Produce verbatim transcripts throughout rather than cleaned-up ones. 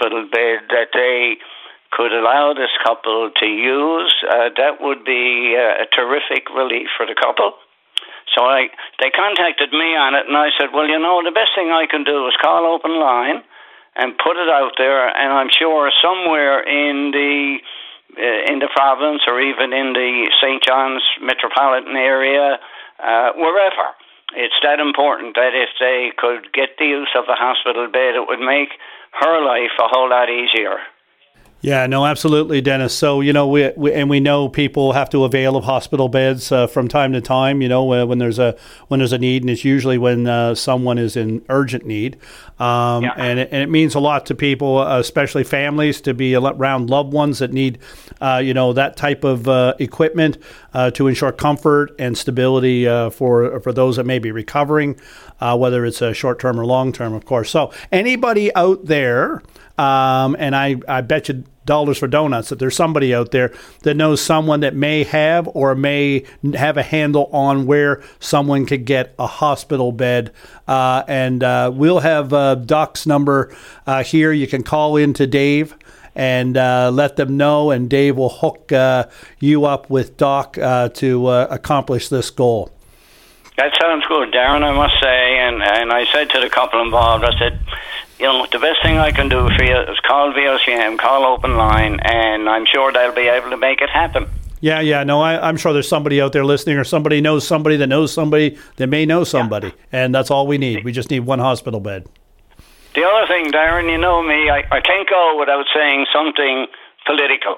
hospital bed that they could allow this couple to use, uh, that would be uh, a terrific relief for the couple. So I, they contacted me on it, and I said, well, you know, the best thing I can do is call Open Line and put it out there, and I'm sure somewhere in the uh, in the province or even in the Saint John's metropolitan area, uh, wherever, it's that important that if they could get the use of a hospital bed, it would make her life a whole lot easier. Yeah, no, absolutely, Dennis. So, you know, we, we and we know people have to avail of hospital beds uh, from time to time, you know, uh, when there's a when there's a need, and it's usually when uh, someone is in urgent need. Um, yeah. and, it, and it means a lot to people, uh, especially families, to be around loved ones that need, uh, you know, that type of uh, equipment uh, to ensure comfort and stability uh, for for those that may be recovering, uh, whether it's a short term or long term, of course. So anybody out there, um, and I, I bet you dollars for donuts that there's somebody out there that knows someone that may have or may have a handle on where someone could get a hospital bed. Uh, and uh, we'll have uh, Doc's number uh, here. You can call in to Dave and uh, let them know, and Dave will hook uh, you up with Doc uh, to uh, accomplish this goal. That sounds good, Darren, I must say. And, and I said to the couple involved, I said, you know, the best thing I can do for you is call V O C M, call Open Line, and I'm sure they'll be able to make it happen. Yeah, yeah, no, I, I'm sure there's somebody out there listening, or somebody knows somebody that knows somebody that may know somebody, yeah. And that's all we need. We just need one hospital bed. The other thing, Darren, you know me, I, I can't go without saying something political.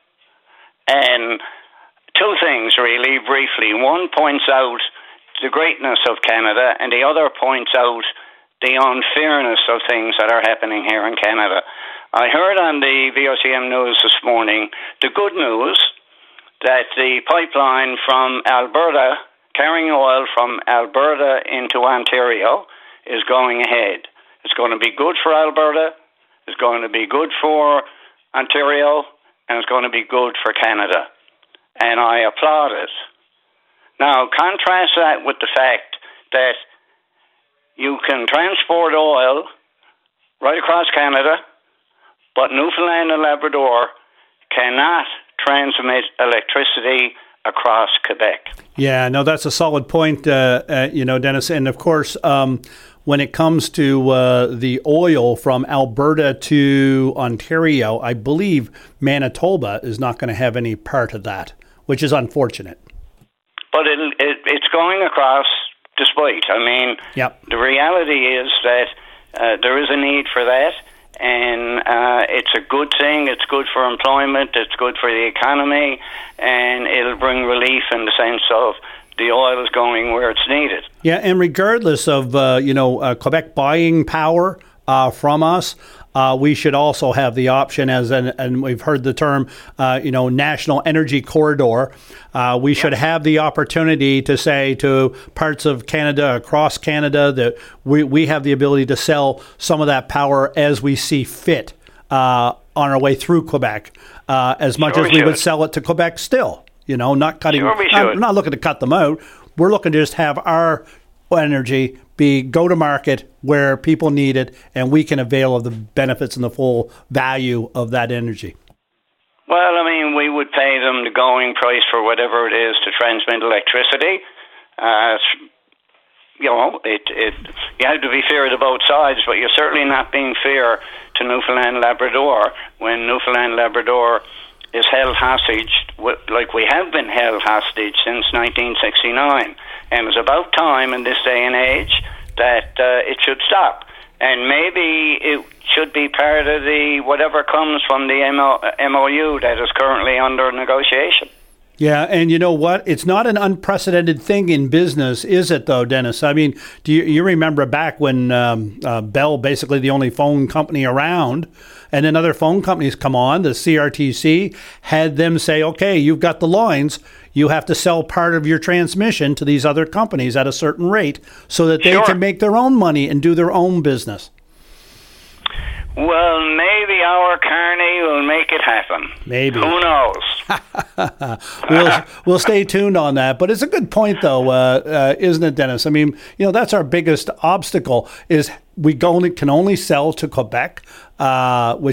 And two things, really, briefly. One points out the greatness of Canada, and the other points out the unfairness of things that are happening here in Canada. I heard on the V O C M news this morning the good news that the pipeline from Alberta, carrying oil from Alberta into Ontario, is going ahead. It's going to be good for Alberta, it's going to be good for Ontario, and it's going to be good for Canada. And I applaud it. Now, contrast that with the fact that you can transport oil right across Canada, but Newfoundland and Labrador cannot transmit electricity across Quebec. Yeah, no, that's a solid point, uh, uh, you know, Dennis. And of course, um, when it comes to uh, the oil from Alberta to Ontario, I believe Manitoba is not going to have any part of that, which is unfortunate. But it, it, it's going across despite. I mean, yep. The reality is that uh, there is a need for that, and uh, it's a good thing. It's good for employment. It's good for the economy, and it'll bring relief in the sense of the oil is going where it's needed. Yeah, and regardless of uh, you know uh, Quebec buying power uh, from us, Uh, we should also have the option, as an, and we've heard the term, uh, you know, national energy corridor. Uh, we yeah. should have the opportunity to say to parts of Canada, across Canada, that we, we have the ability to sell some of that power as we see fit uh, on our way through Quebec, uh, as much sure as we should. would sell it to Quebec still. You know, not cutting. Sure we I'm not looking to cut them out. We're looking to just have our energy be go to market where people need it, and we can avail of the benefits and the full value of that energy. Well, I mean, we would pay them the going price for whatever it is to transmit electricity. Uh, you know, it, it you have to be fair to both sides, but you're certainly not being fair to Newfoundland Labrador when Newfoundland Labrador is held hostage, like we have been held hostage since nineteen sixty-nine. And it's about time in this day and age that uh, it should stop. And maybe it should be part of the whatever comes from the M O U that is currently under negotiation. Yeah, and you know what? It's not an unprecedented thing in business, is it, though, Dennis? I mean, do you, you remember back when um, uh, Bell, basically the only phone company around, and then other phone companies come on, the C R T C, had them say, okay, you've got the lines, you have to sell part of your transmission to these other companies at a certain rate so that they sure. can make their own money and do their own business. Well, maybe our Carney will make it happen. Maybe. Who knows? we'll, we'll stay tuned on that. But it's a good point, though, uh, uh, isn't it, Dennis? I mean, you know, that's our biggest obstacle is we only, can only sell to Quebec, uh, which